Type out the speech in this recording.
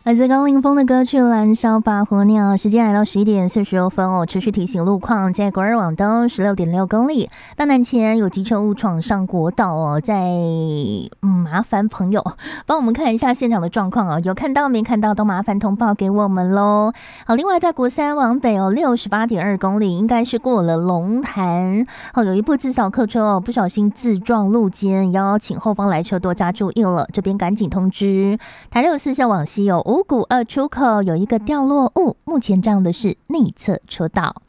来自高凌风的歌曲《燃烧吧火鸟》，时间来到11点46分哦。持续提醒路况，在国二往东16.6公里，大南前有机车误闯上国道哦，在麻烦朋友帮我们看一下现场的状况哦，有看到没看到都麻烦通报给我们喽。好，另外在国三往北哦，68.2公里，应该是过了龙潭哦，有一部自扫客车哦，不小心自撞路肩，邀请后方来车多加注意了，这边赶紧通知。台64线往西有五股2出口有一个掉落物，目前这样的是内侧车道。